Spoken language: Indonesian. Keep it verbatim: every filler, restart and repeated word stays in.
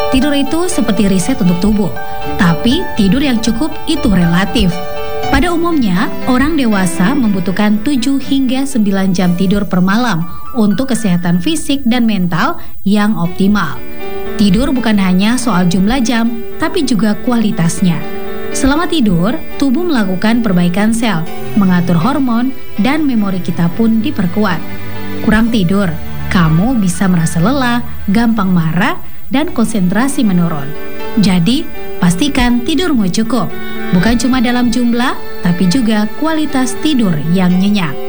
Tidur itu seperti riset untuk tubuh, tapi tidur yang cukup itu relatif. Pada umumnya, orang dewasa membutuhkan tujuh hingga sembilan jam tidur per malam untuk kesehatan fisik dan mental yang optimal. Tidur bukan hanya soal jumlah jam, tapi juga kualitasnya. Selama tidur, tubuh melakukan perbaikan sel, mengatur hormon, dan memori kita pun diperkuat. Kurang tidur, kamu bisa merasa lelah, gampang marah, dan konsentrasi menurun. Jadi, pastikan tidurmu cukup, bukan cuma dalam jumlah, tapi juga kualitas tidur yang nyenyak.